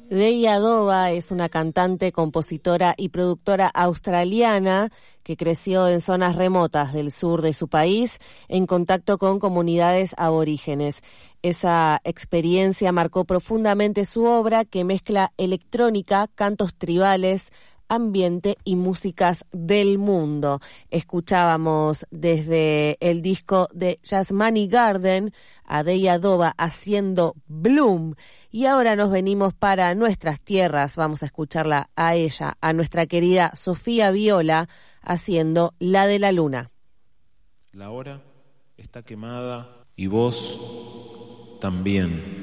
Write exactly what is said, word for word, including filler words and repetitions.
Deya Doba es una cantante, compositora y productora australiana que creció en zonas remotas del sur de su país en contacto con comunidades aborígenes. Esa experiencia marcó profundamente su obra, que mezcla electrónica, cantos tribales, ambiente y músicas del mundo. Escuchábamos desde el disco de Jasmine Garden a Deya Doba haciendo Bloom. Y ahora nos venimos para nuestras tierras. Vamos a escucharla a ella, a nuestra querida Sofía Viola, haciendo La de la Luna. La hora está quemada y vos también.